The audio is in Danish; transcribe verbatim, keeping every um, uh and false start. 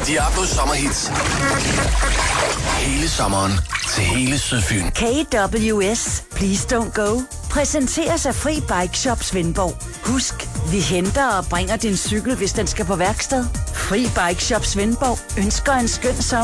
Diablos sommerhits. Hele sommeren til hele Sydfyn. K W S Please Don't Go præsenteres af Fri Bike Shop Svendborg. Husk, vi henter og bringer din cykel, hvis den skal på værksted. Fri Bike Shop Svendborg ønsker en skøn sommer.